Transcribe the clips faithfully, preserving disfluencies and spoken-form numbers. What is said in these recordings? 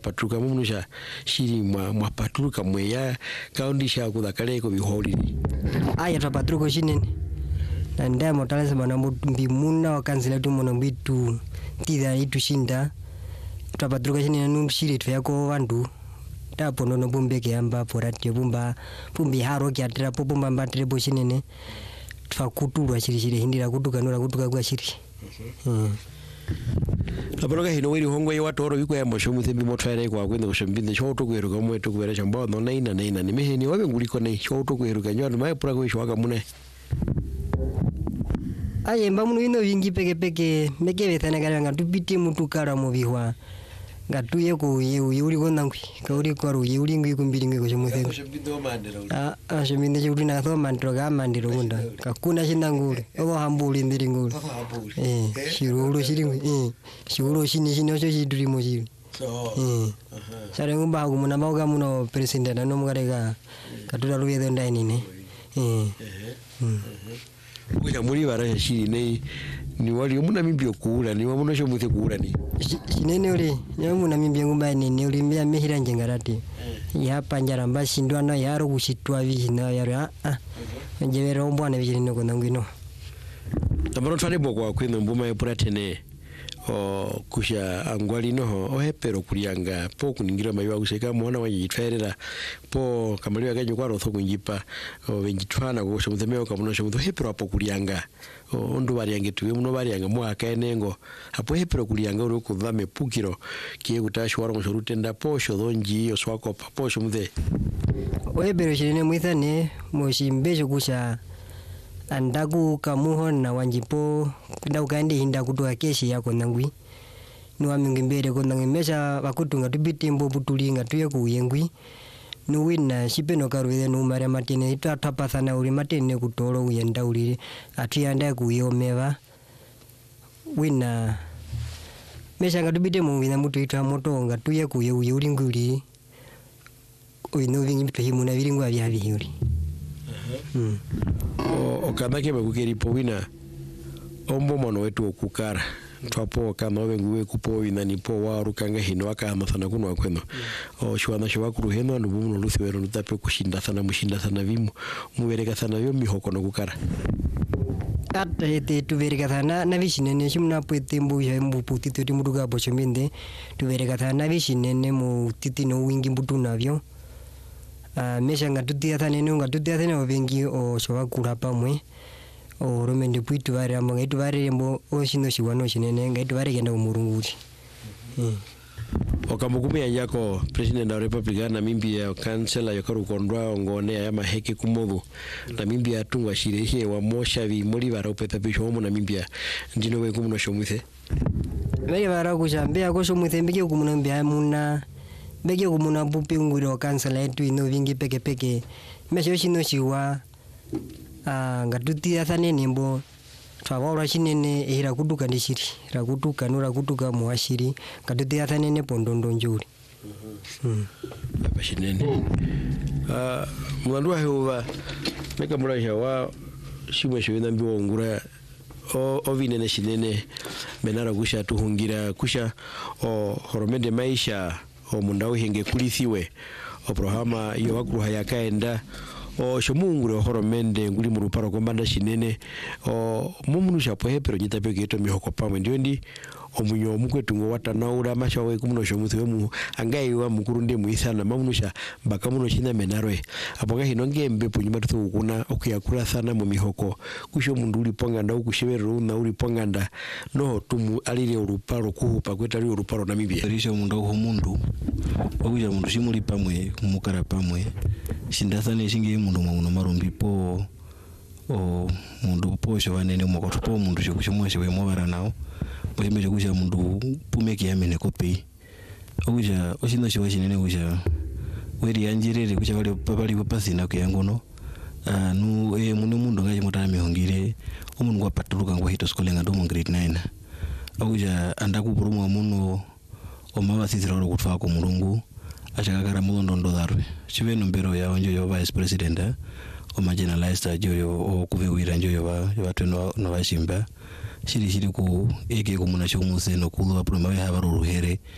patruka mumunusha shiri mwa mwa patruka mweya kaundisha kudakaleko biholi aya twa patruko shinene na ndamo taleza mana mbimuna wakanzila tu mono bitu tida itu shinda twa patruka shinene numshiri twako wandu tapo nono bumbeke amba porati bumba bumbi haro kyatira popumba mbatire bo shinene twakuturwa shiri shiri hindira kutuka nora kutuka kwa shiri mm Abroga hino wiri hongo ye watoro biko ya mosho muthembi motware kwa kwende kushombinde shoto kweruka mwetu kwera chambo no naina naina ni meheni wabe nguliko nei shoto kweruka nyo mai pura kwe shwaka mune aye mbamuno ino vingi peke peke mekebe thana kala ngatupiti mutu kala mu bihwa ngatuye ko ye uri kona ngwi ka uri kwaru ye uri ngwi kumbiri ngwi ko shomuthe ah ah shombinde churi na tho mandro ga mandiro gunda kakuna shinangure obo hambuli ndiri ngure eh shirulo shiri eh shirulo shini shini ocho shiduri mo shiri eh sare ngumba ku muna mauga muno president no mugarega katula ruye ndai nine eh Kuja muri bara shiri nei ni wali muna mimbio kula ni wamuno shomuthe kula ni shinene uri nyamuna mimbio ngumba nini uri mbia mehira njengarati ya panjara mbashi ndwana yaro kushitwa vijina yaro ah njevera ombwana vijina ko nangino tamaro twane boko kwino mbuma epuratene o kusha angwali no o hepero kurianga po kuningira mayiwa kuseka muona wanyitwerera po kamaliwa kanyu kwa rotho kunjipa o benjitwana ko shomuzemeo kamuno shomuzo hepero apo kurianga o ndo bariange tuwe muno barianga mu akaenengo apo hepero kurianga uri kudhame pukiro kiye kutashwara mushorutenda po shodonji oswako papo shomuze o hepero shirine muithane moshimbejo kusha andaku kamuho na wanjipo ndaukaende hinda kutoa keshi yako nangwi nuwa mingimbere ko nangimesha bakutunga tubitimbo butulinga tuye kuyengwi nuwina shipeno karuwe no mara matene itatapa sana uri matene kutolo uyenda uri atuyanda kuyomeva wina mesha ngatubite mu wina mutu ita motonga tuye kuye uye uri nguri oino vingi tuhimuna viringwa vya vihuri mm o kanake bakukeri powina ombo mono wetu okukara twapo kama wenguwe kupo ina nipo waru kanga hino akama sana kuno akweno o shwana shwa kuruheno nubuno luthwero nutape kushinda sana mushinda sana vimu mubereka sana yo mihoko no kukara ata ete tubereka sana na vishinene shimna pwete mbu ya mbu putito timuduga bochomende tubereka sana vishinene mu titino wingi mbutu navyo Uh, mesha ngatutia thane no ngatutia thane obengi o showa kula pamwe o romende puitu bare amba ngaitu bare mbo o shino shiwano shinene ngaitu bare kenda umurunguri mm. Okamukumia yako president wa republic na mimbi ya kansela yokaru kondwa ongone ya maheke kumodhu na mimbi ya tungwa shirehe wa mosha vi muri bara upeta bisho homo na mimbi ya ndino we kumuno shomuthe mele bara kushambia ko shomuthe mbike kumuno mbia muna bege kumuna bupi nguro kansala yetu ino vingi peke peke mesho shino shiwa ah ngatutia thane nimbo twawora shinene ehira kutuka ndishiri ra kutuka nura kutuka muashiri ngatutia thane ne pondondo njuri mhm mm. Shinene ah mwandu hewa meka muraja wa shimwe shwena mbiwo ngura o ovinene shinene menara kusha tuhungira kusha o horomende maisha o mundau henge kulithiwe o prohama yo wakruha yakaenda o shomungure horomende nguli mu ruparo kombanda shinene o mumunusha pohe pero nyitape geto mihoko pamwe ndio ndi omunyo mukwetu ngo watanaura mashawe kumuno shomutwe mu angai wa mukurunde muisana mamunusha bakamuno shina menarwe apoga hinonge mbepo nyuma tu kuna okuyakura sana mu mihoko kusho mundu uli ponganda ukushebero na uli ponganda no tumu alire uruparo kuhupa kwetali uruparo na mibia risha mundu ho mundu okuja mundu shimuli pamwe kumukara pamwe shindathane shingi mundu muno marumbi po o mundu posho vanene mukoto po mundu shikushimwashe we mobara nawo oyemeje kuja mundu pumeke yamene kopi okuja oshino shiwa shinene kuja weri yanjirere kuja wale papali papasina kuyangono ah nu e mundu mundu ngaje motame hongire omundu kwa patuluka ngwa hito skolenga ndo mu grade nine okuja andaku burumwa muno omawa sithira ro kutfa ko mulungu achakakara mulondo ndodarwe chive nombero ya onjo yo vice president o marginalized ajo o kuvewira njo yo ba bateno no bashimba shiri shiri ku ege ko muna cyo museno kulo aproma ya habaruhere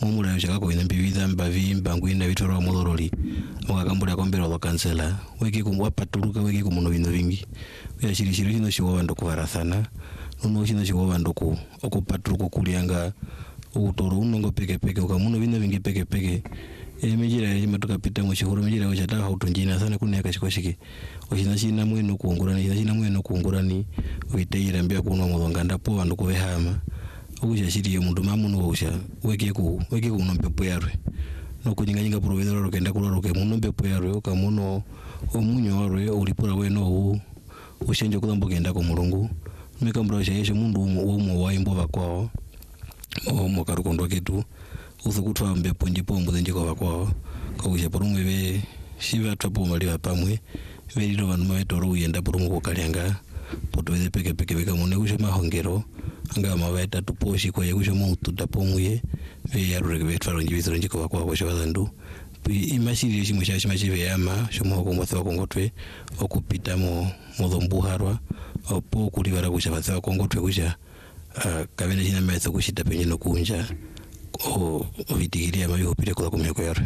mumula yoshaka ko ina mbivida mbavi mbangu ina vitoro modoroli mukakambula kombera lo kansela weki kumwa patuluka weki kumuno bino bingi ya shiri shiri no shiwa bando kuvarasana uno shino shiwa bando ku okupatuluka kulianga utoro unongo peke peke ukamuno bino bingi peke peke e mijira ya matoka pita mu shihuru mijira yo chata hautunjina sana kuneka shikoshiki oshina shina mweno kuungurani shina shina mweno kuungurani uiteira mbia kuno modonganda po bando kuvehama uja shiri yo mundu mamuno usha weki ku weki ku no pepo yarwe no kunyinga nyinga provedero ro kenda kulo ro ke muno pepo yarwe ukamuno omunyo warwe ulipura weno u ushenje kulambo kenda ko mulungu mikambra usha yeshe mundu wo mo waimbo bakwao o mo karukondo ketu uzukutwa mbepo ndipo mbuzenjiko bakwao ko usha porumwe be shiva tapo mali bapamwe velilo vanhu mavetoro uyenda porumu kokalianga potweze peke peke beka mune kusha mahongero anga mavaita tuposhi kwa yekusha muututa pomwe ve yarureke vetwaro njiviziro njiko bakwao kusha bazandu imashiri shimwe sha shima chive yama shomo ko motho kongotwe okupita mo modhombuharwa opo kulivara kusha batsa kongotwe kusha uh, kavene china metho kushita penye no kunja o ovitigiria mayo opire kula kumyako yare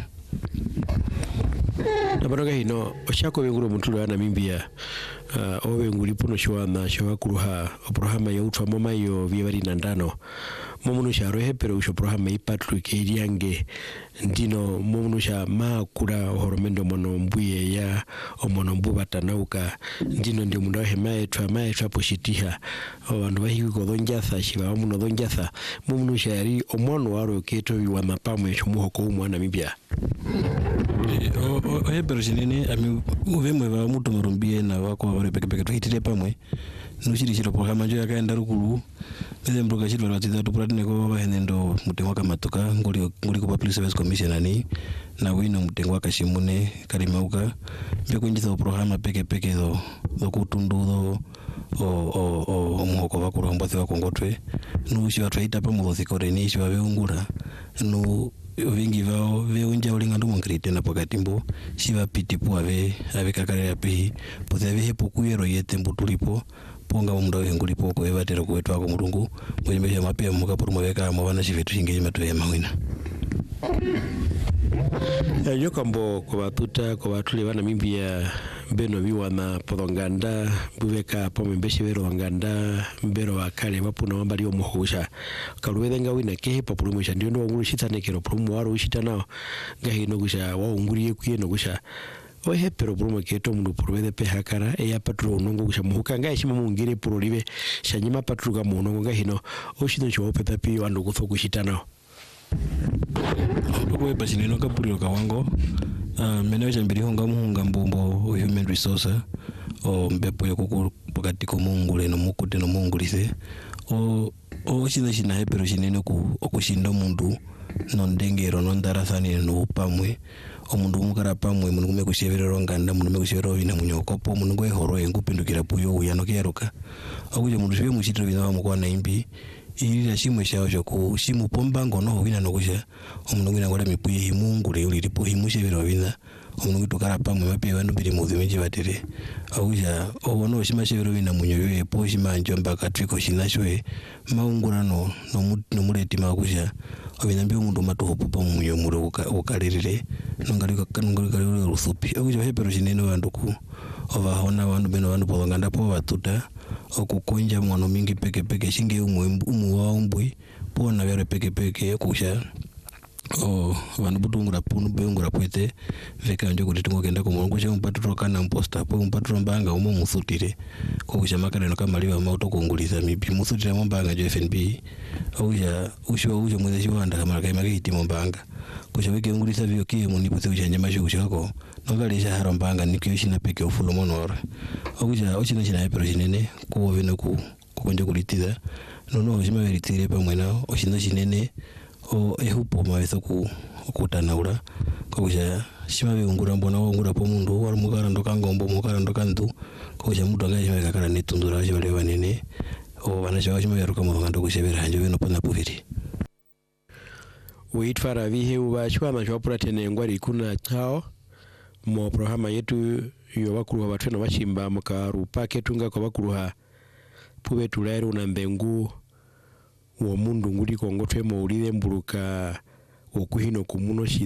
nabaroga hino oshako benguro mutulu ana mimbia uh, owe nguli puno shwana shawakuluha oprohama ya utwa mama yo viebari nandano momunu sha rohe pero usho prohama ipatlu kiriange ndino momunu sha makura horomendo mono mbuye ya omono mbuba tanauka ndino ndi mundu he maetwa maetwa poshitiha abantu bahigo kodonjatha shiba omuno donjatha momunu sha yari omono waro keto wa mapamwe shomuho ko umwana mimbia o o hebero sinene ami uvemwe va muto marumbie na wako bare peke peke tuhitire pamwe nushiri shiro programa njo yakaenda rukulu beze mbroka shiro batida to pratne ko bahenendo mutengo kamatoka ngoli ngoli ko public service commission ani na wino mutengo kashimune karimauka byo kunjitha programa peke peke do do kutundu do o o o omuhoko bakuru mbathi bakongotwe nushi batwaita pamulo zikoreni shi babeungura nu vingi vao veunja ulinga ndo mwangrite na pokatimbo shiva pitipo ave ave kakare api pothe ave hepo kuyero yete mbutulipo ponga mumdo hengulipo ko evatero kuetwa ko mulungu mwembe mapia mukaporumo veka mwana shivetu shinge matwe mawina yo kambo ko batuta ko batule bana mimbia beno biwana podonganda buveka po mbeshe bero nganda mbero akale bapuna wambali omuhusha kalubedenga wina kehe papulumo sha ndio ndo nguru shitane kero pulumo waro ushitana gahino gusha wa unguriye kuyeno gusha ohe pero pulumo keto mundu purubede pe hakara e ya patru nongo gusha muhuka nga ishima mungire pururibe shanyima patru ga munongo gahino oshito cho opeta pi wandu gutho gushitana Owe basine no kapuri ka wango uh, meneja mbiri honga muhunga mbombo human resource o mbepo yoko pokati ko mungule no mukute no mungulise o o shina shina hebero shinene ku okushinda mundu no ndengero no ndarasani no pamwe o mundu mukara pamwe mungu mekushebero nganda mundu mekushebero ina munyokopo mungu ngwe horo engupindukira puyo uyano keroka akuje mundu shibe mushitro bina mukwa na imbi iri shimwe shawo shoko shimu pombango no wina no kusha omundu ngina ngole mipuye himungule uli po himushebero bina omundu ngitokara pamwe mape bantu biri muzi meje batere akuja obono shimashebero bina munyoyo epo shimanjo mbaka triko shinashwe maungurano no no muleti makusha obina mbi omundu matuhopo pa munyo mure ukalirire nongalika kanongalika rusupi akuja hebero shinene bantu ku ovahona bantu beno bantu polonganda po batuta okukonja mwana mingi peke peke shinge umu umu waombwe pona bere peke peke kusha o vanhu butungura punu beungura pwete veka nje kuti tingokenda ko mungu che umpaturo kana imposter po umpaturo mbanga umo musutire ko kusha makare no kamaliwa mauto kungulisa mipi musutire mbanga je F N B auya usho usho mweze chiwanda kamara kai makiti mbanga kusha weke ungulisa vyo kie muni putse ujanje mashu kushako nongalisha haro mbanga nikyo shina peke ufulo monora auja ochina china epero chinene ko veno ku kukonje kulitiza nono shima veritire pamwe nao ochina chinene o ehupo maweso ku okutanaura kokusha shima beungura mbona ungura po mundu wali mukara ndoka ngombo mukara ndoka ndu kokusha mudu anga shima kakara netundura shibale banene o bana shawa shima yaruka mu ngando kushebera hanje beno pona puviri uitfara vihe ubashwa na pratene ngwari kuna chao mo programa yetu yo bakuru batwena bashimba mukaru paketunga ko bakuruha pube tulairo na mbengu uwo mundu nguli kongotwe mo ulile mburuka okuhino kumuno shi